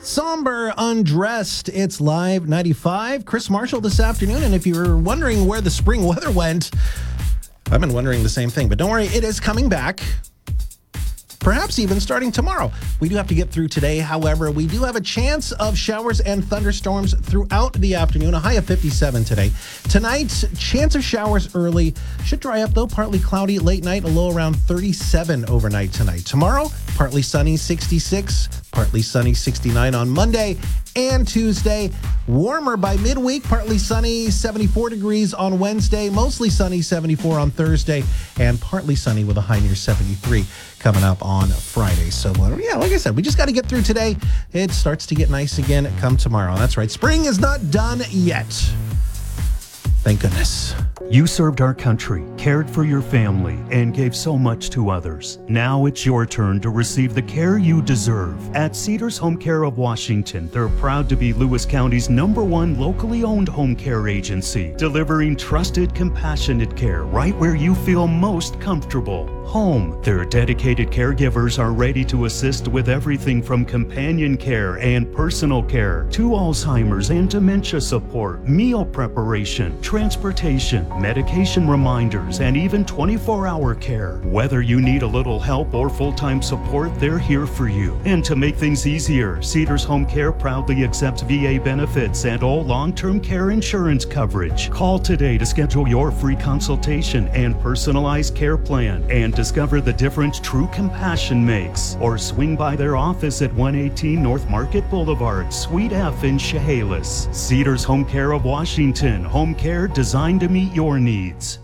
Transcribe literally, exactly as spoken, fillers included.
Somber Undressed. It's Live ninety-five. Chris Marshall this afternoon. And if you were wondering where the spring weather went, I've been wondering the same thing. But don't worry, it is coming back. Perhaps even starting tomorrow. We do have to get through today. However, we do have a chance of showers and thunderstorms throughout the afternoon. A high of fifty-seven today. Tonight, chance of showers early. Should dry up though. Partly cloudy late night. A low around thirty-seven overnight tonight. Tomorrow, partly sunny, sixty-six. Partly sunny, sixty-nine on Monday and Tuesday. Warmer by midweek. Partly sunny, seventy-four degrees on Wednesday. Mostly sunny, seventy-four on Thursday. And partly sunny with a high near seventy-three coming up on Friday. So, yeah, like I said, we just got to get through today. It starts to get nice again come tomorrow. That's right. Spring is not done yet. Thank goodness. You served our country, cared for your family, and gave so much to others. Now it's your turn to receive the care you deserve. At Cedars Home Care of Washington, they're proud to be Lewis County's number one locally owned home care agency, delivering trusted, compassionate care right where you feel most comfortable. Home. Their dedicated caregivers are ready to assist with everything from companion care and personal care to Alzheimer's and dementia support, meal preparation, transportation, medication reminders, and even twenty-four hour care. Whether you need a little help or full-time support, they're here for you. And to make things easier, Cedars Home Care proudly accepts V A benefits and all long-term care insurance coverage. Call today to schedule your free consultation and personalized care plan and discover the difference true compassion makes. Or swing by their office at one eighteen North Market Boulevard, Suite F in Chehalis. Cedars Home Care of Washington. Home care designed to meet your needs.